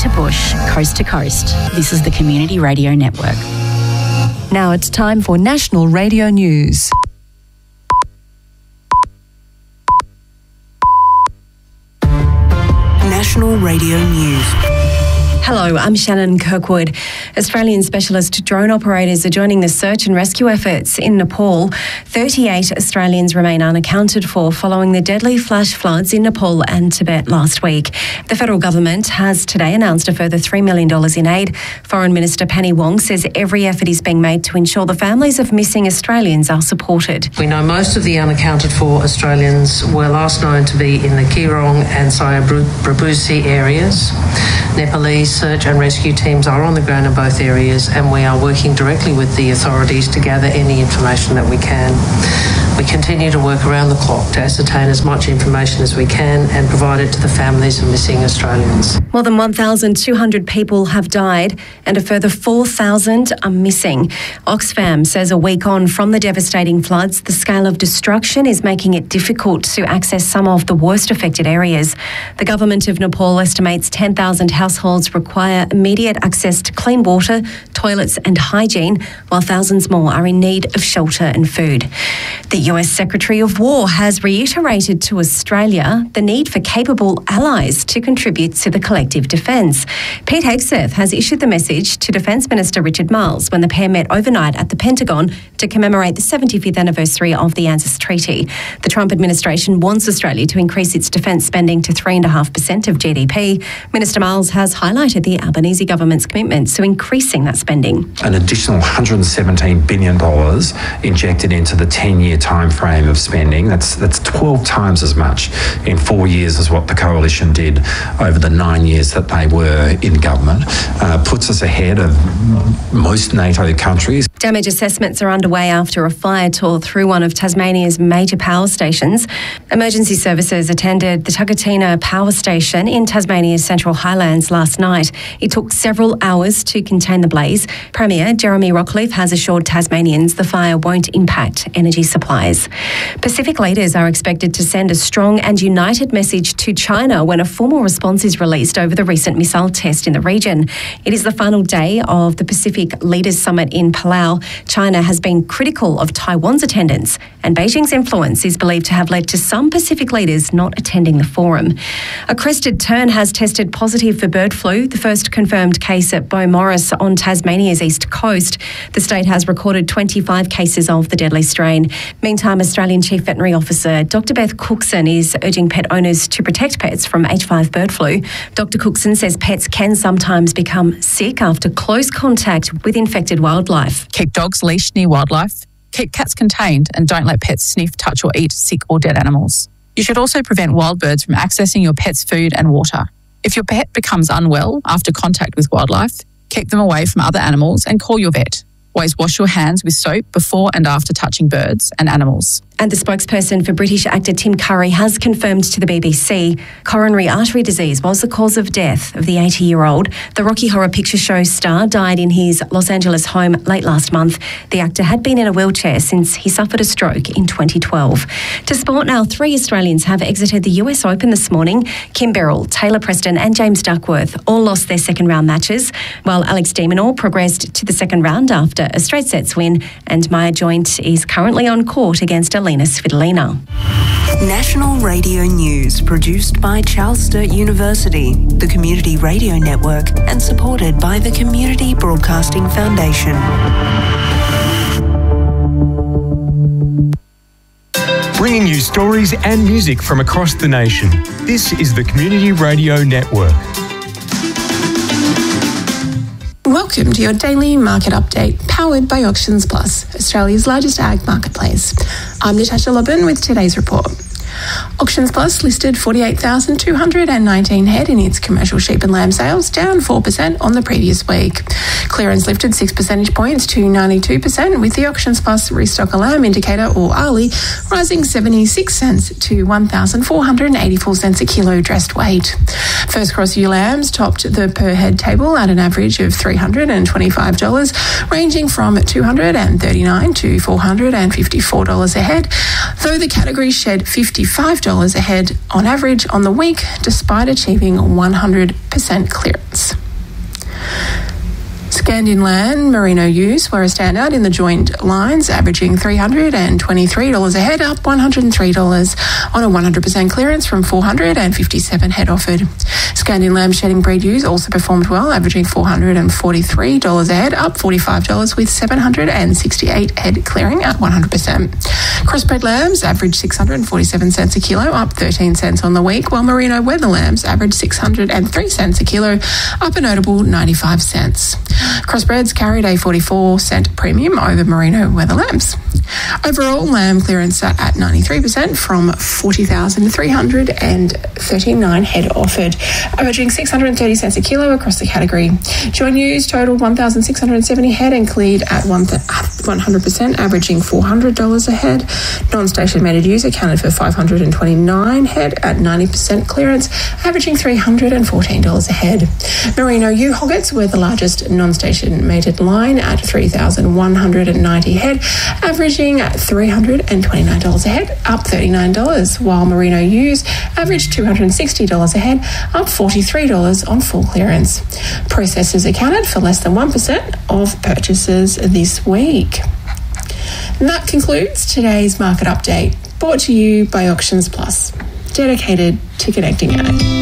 to bush, coast to coast. This is the Community Radio Network. Now it's time for National Radio News. National Radio News. Hello, I'm Shannon Kirkwood. Australian specialist drone operators are joining the search and rescue efforts in Nepal. 38 Australians remain unaccounted for following the deadly flash floods in Nepal and Tibet last week. The federal government has today announced a further $3 million in aid. Foreign Minister Penny Wong says every effort is being made to ensure the families of missing Australians are supported. We know most of the unaccounted for Australians were last known to be in the Kirong and Sayabrabusi areas. Nepalese search and rescue teams are on the ground in both areas, and we are working directly with the authorities to gather any information that we can. We continue to work around the clock to ascertain as much information as we can and provide it to the families of missing Australians. More than 1,200 people have died and a further 4,000 are missing. Oxfam says a week on from the devastating floods, the scale of destruction is making it difficult to access some of the worst affected areas. The government of Nepal estimates 10,000 households require immediate access to clean water, toilets and hygiene, while thousands more are in need of shelter and food. The US Secretary of War has reiterated to Australia the need for capable allies to contribute to the collective defence. Pete Hegseth has issued the message to Defence Minister Richard Marles when the pair met overnight at the Pentagon to commemorate the 75th anniversary of the ANZUS Treaty. The Trump administration wants Australia to increase its defence spending to 3.5% of GDP. Minister Marles has highlighted the Albanese government's commitment to increasing that spending. An additional $117 billion injected into the 10-year time frame of spending. That's 12 times as much in 4 years as what the coalition did over the 9 years that they were in government. Puts us ahead of most NATO countries. Damage assessments are underway after a fire tore through one of Tasmania's major power stations. Emergency services attended the Tugatina power station in Tasmania's Central Highlands last night. It took several hours to contain the blaze. Premier Jeremy Rockcliffe has assured Tasmanians the fire won't impact energy supplies. Pacific leaders are expected to send a strong and united message to China when a formal response is released over the recent missile test in the region. It is the final day of the Pacific Leaders Summit in Palau. China has been critical of Taiwan's attendance, and Beijing's influence is believed to have led to some Pacific leaders not attending the forum. A crested tern has tested positive for bird flu, the first confirmed case at Beaumaris on Tasmania's east coast. The state has recorded 25 cases of the deadly strain. Meantime, Australian Chief Veterinary Officer Dr. Beth Cookson is urging pet owners to protect pets from H5 bird flu. Dr. Cookson says pets can sometimes become sick after close contact with infected wildlife. Keep dogs leashed near wildlife. Keep cats contained and don't let pets sniff, touch or eat sick or dead animals. You should also prevent wild birds from accessing your pet's food and water. If your pet becomes unwell after contact with wildlife, keep them away from other animals and call your vet. Always wash your hands with soap before and after touching birds and animals. And the spokesperson for British actor Tim Curry has confirmed to the BBC coronary artery disease was the cause of death of the 80-year-old. The Rocky Horror Picture Show star died in his Los Angeles home late last month. The actor had been in a wheelchair since he suffered a stroke in 2012. To sport now, 3 Australians have exited the US Open this morning. Kim Beryl, Taylor Preston and James Duckworth all lost their second-round matches, while Alex de Minaur progressed to the second round after a straight sets win, and Maya Joint is currently on court against Alina Svitolina. National Radio News, produced by Charles Sturt University, the Community Radio Network, and supported by the Community Broadcasting Foundation. Bringing you stories and music from across the nation. This is the Community Radio Network. Welcome to your daily market update, powered by Auctions Plus, Australia's largest ag marketplace. I'm Natasha Lobban with today's report. Auctions Plus listed 48,219 head in its commercial sheep and lamb sales, down 4% on the previous week. Clearance lifted 6 percentage points to 92%, with the Auctions Plus restock a lamb indicator, or ARLI, rising 76 cents to 1,484 cents a kilo dressed weight. First Cross ewe lambs topped the per head table at an average of $325, ranging from $239 to $454 a head, though the category shed $55 a head on average on the week, despite achieving 100% clearance. Scandinland merino ewes were a standout in the joined lines, averaging $323 a head, up $103 on a 100% clearance from 457 head offered. Scandinland shedding breed ewes also performed well, averaging $443 a head, up $45 with 768 head clearing at 100%. Crossbred lambs averaged 647 cents a kilo, up 13 cents on the week, while merino weather lambs averaged 603 cents a kilo, up a notable 95 cents. Crossbreds carried a 44-cent premium over merino weather lambs. Overall, lamb clearance sat at 93% from 40,339 head offered, averaging 630 cents a kilo across the category. Joint ewes totaled 1,670 head and cleared at 100%, averaging $400 a head. Non-station mated ewes accounted for 529 head at 90% clearance, averaging $314 a head. Merino ewe hoggets were the largest non-station mated line at 3,190 head, averaging $329 a head, up $39, while merino ewes averaged $260 a head, up $43 on full clearance. Processors accounted for less than 1% of purchases this week. And that concludes today's market update, brought to you by Auctions Plus, dedicated to connecting you.